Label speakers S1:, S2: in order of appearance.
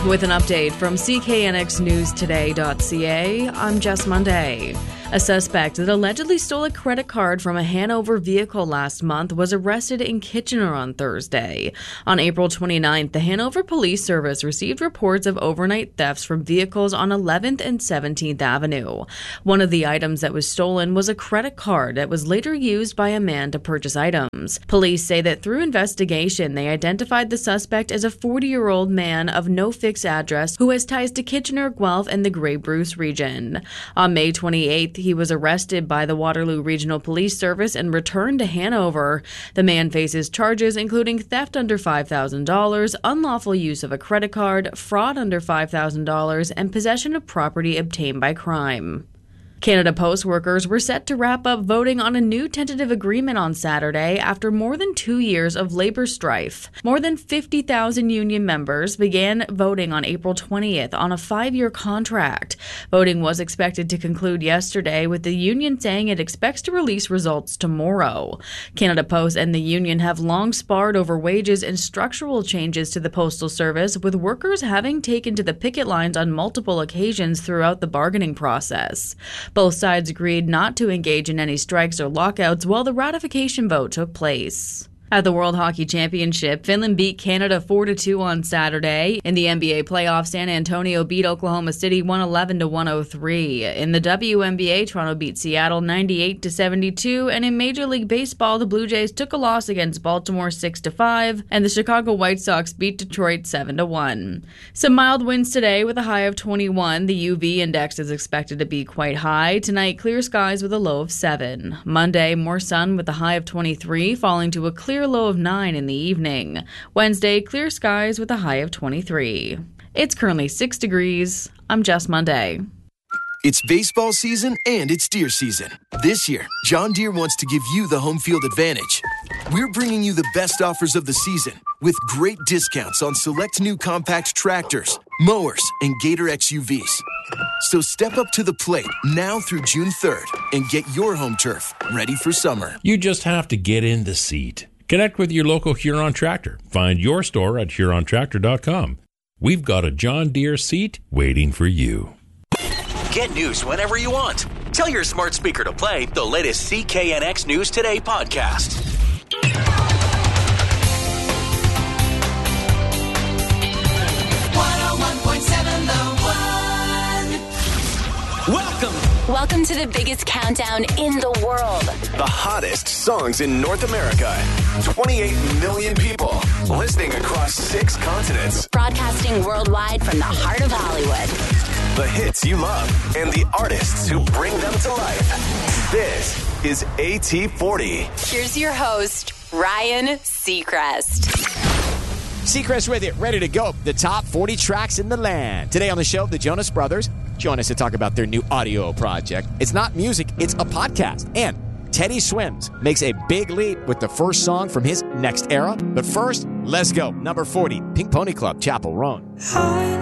S1: With an update from CKNXNewsToday.ca, I'm Jess Monday. A suspect that allegedly stole a credit card from a Hanover vehicle last month was arrested in Kitchener on Thursday. On April 29th, the Hanover Police Service received reports of overnight thefts from vehicles on 11th and 17th Avenue. One of the items that was stolen was a credit card that was later used by a man to purchase items. Police say that through investigation, they identified the suspect as a 40-year-old man of no fixed address who has ties to Kitchener, Guelph, and the Grey Bruce region. On May 28th, he was arrested by the Waterloo Regional Police Service and returned to Hanover. The man faces charges including theft under $5,000, unlawful use of a credit card, fraud under $5,000, and possession of property obtained by crime. Canada Post workers were set to wrap up voting on a new tentative agreement on Saturday after more than 2 years of labor strife. More than 50,000 union members began voting on April 20th on a 5-year contract. Voting was expected to conclude yesterday, with the union saying it expects to release results tomorrow. Canada Post and the union have long sparred over wages and structural changes to the Postal Service, with workers having taken to the picket lines on multiple occasions throughout the bargaining process. Both sides agreed not to engage in any strikes or lockouts while the ratification vote took place. At the World Hockey Championship, Finland beat Canada 4-2 on Saturday. In the NBA playoffs, San Antonio beat Oklahoma City 111-103. In the WNBA, Toronto beat Seattle 98-72. And in Major League Baseball, the Blue Jays took a loss against Baltimore 6-5. And the Chicago White Sox beat Detroit 7-1. Some mild winds today with a high of 21. The UV index is expected to be quite high. Tonight, clear skies with a low of 7. Monday, more sun with a high of 23, falling to a clear low of 9 in the evening. Wednesday, clear skies with a high of 23. It's currently 6 degrees. I'm Jess Monday.
S2: It's baseball season and it's deer season. This year, John Deere wants to give you the home field advantage. We're bringing you the best offers of the season with great discounts on select new compact tractors, mowers, and Gator XUVs. So step up to the plate now through June 3rd and get your home turf ready for summer.
S3: You just have to get in the seat. Connect with your local Huron Tractor. Find your store at HuronTractor.com. We've got a John Deere seat waiting for you.
S4: Get news whenever you want. Tell your smart speaker to play the latest CKNX News Today podcast.
S5: Welcome to the biggest countdown in the world.
S6: The hottest songs in North America. 28 million people listening across 6 continents.
S5: Broadcasting worldwide from the heart of Hollywood.
S6: The hits you love and the artists who bring them to life. This is AT40.
S5: Here's your host, Ryan Seacrest.
S7: Seacrest with you, ready to go. The top 40 tracks in the land. Today on the show, the Jonas Brothers join us to talk about their new audio project. It's not music, it's a podcast. And Teddy Swims makes a big leap with the first song from his next era. But first, let's go. Number 40, Pink Pony Club, Chapel Roan.